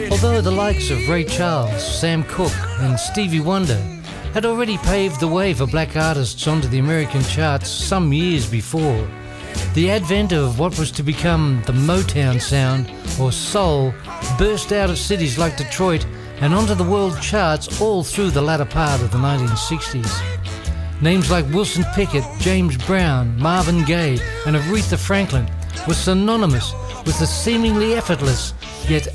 Although the likes of Ray Charles, Sam Cooke and Stevie Wonder had already paved the way for black artists onto the American charts some years before, the advent of what was to become the Motown sound, or soul, burst out of cities like Detroit and onto the world charts all through the latter part of the 1960s. Names like Wilson Pickett, James Brown, Marvin Gaye and Aretha Franklin were synonymous with the seemingly effortless yet